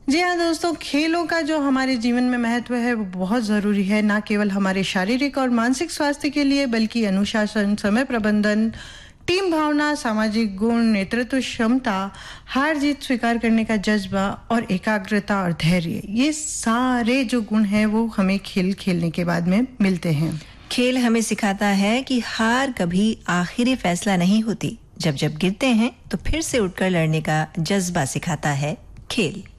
जी हाँ दोस्तों, खेलों का जो हमारे जीवन में महत्व है वो बहुत ज़रूरी है, ना केवल हमारे शारीरिक और मानसिक स्वास्थ्य के लिए बल्कि अनुशासन, समय प्रबंधन, टीम भावना, सामाजिक गुण, नेतृत्व क्षमता, हार जीत स्वीकार करने का जज्बा और एकाग्रता और धैर्य, ये सारे जो गुण हैं वो हमें खेल खेलने के बाद में मिलते हैं। खेल हमें सिखाता है कि हार कभी आखिरी फैसला नहीं होती। जब गिरते हैं तो फिर से उठकर लड़ने का जज्बा सिखाता है खेल।